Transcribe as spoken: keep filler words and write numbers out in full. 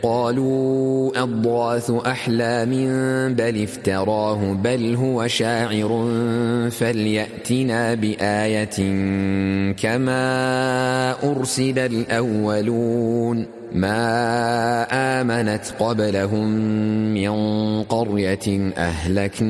قالوا أضغاث أحلام بل افتراه بل هو شاعر فليأتنا بآية كما أرسل الأولون ما آمنت قبلهم من قرية أهلكنا